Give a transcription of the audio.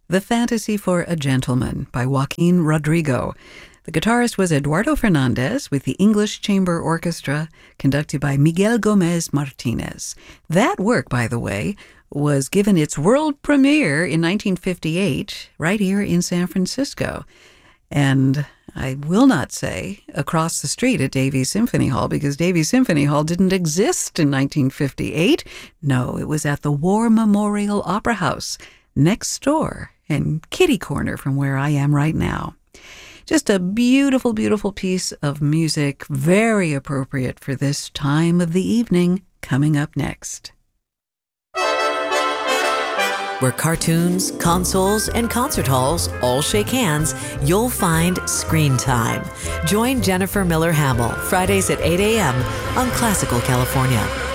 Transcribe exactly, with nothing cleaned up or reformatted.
The Fantasy for a Gentleman by Joaquin Rodrigo. The guitarist was Eduardo Fernandez with the English Chamber Orchestra, conducted by Miguel Gomez Martinez. That work, by the way, was given its world premiere in nineteen fifty-eight, right here in San Francisco. And I will not say across the street at Davies Symphony Hall, because Davies Symphony Hall didn't exist in nineteen fifty-eight. No, it was at the War Memorial Opera House, next door and kitty corner from where I am right now. Just a beautiful, beautiful piece of music, very appropriate for this time of the evening, coming up next. Where cartoons, consoles, and concert halls all shake hands, you'll find Screen Time. Join Jennifer Miller Hamill Fridays at eight a.m. on Classical California.